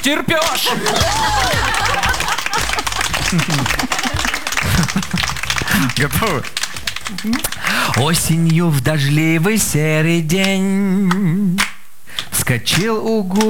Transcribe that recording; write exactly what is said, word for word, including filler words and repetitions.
терпешь. Готовы? Осенью в дождливый серый день вскочил у гуся